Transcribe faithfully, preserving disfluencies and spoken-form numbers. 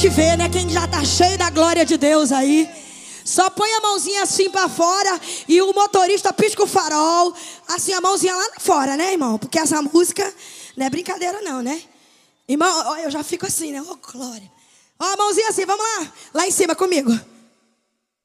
Te ver, né? Quem já tá cheio da glória de Deus aí. Só põe a mãozinha assim pra fora e o motorista pisca o farol. Assim, a mãozinha lá fora, né, irmão? Porque essa música não é brincadeira não, né? Irmão, eu já fico assim, né? Ô, glória. Ó, a mãozinha assim, vamos lá. Lá em cima comigo.